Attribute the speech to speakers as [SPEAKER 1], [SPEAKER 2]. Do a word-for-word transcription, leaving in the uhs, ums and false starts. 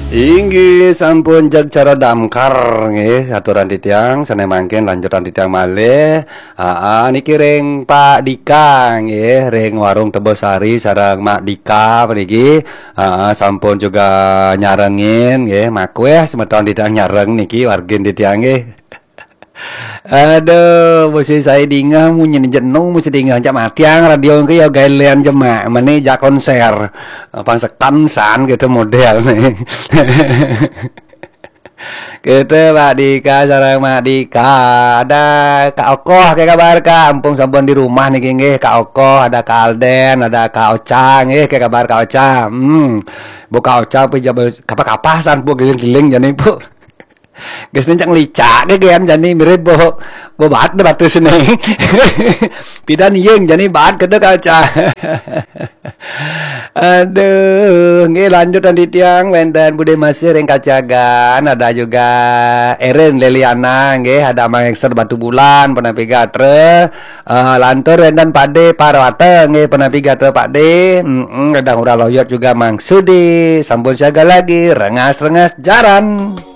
[SPEAKER 1] Inggih sampun jag cara damkar nggih aturan titiang sane mangken lanjutan titiang malih. Heeh niki ring Pak Dika nggih ring warung Tebosari sareng Mak Dika mriki. Heeh sampun juga nyarengin nggih makweh semeton titiang nyareng niki wargin titiang nggih. Aduh, mesti saya dingah munyin jenuh mesti dingah cak matiang radio ke ya gailean jemak meni jak konser pangsektan san gitu model nih. Gitu Pak Dika sareng Mak Dika ada Kak Okoh kayak kabar Kak ampung sampun di rumah nih nggih Kak Okoh ada Kak Alden ada Kak Ocha nggih kayak kabar Kak Ocha hmm Bu Kak Ocha pe kapas-kapasan Bu giling-giling jane Bu Guys cak licak ke kan jani mirip bo bo bat de batu sini. Pidan yeng jani bat kedek aja. Aduh, nggih lanjutan di tiang wenten Bude Masih ring kacagan ada juga Erin Leliana nggih ada Mang Ekser Batu Bulan pernah pigatre uh, lantur wenten Pade Parwate nggih pernah pigatre Pakde heeh kadang ura loyot juga Mang Sudi sampun siaga lagi rengas-rengas jaran.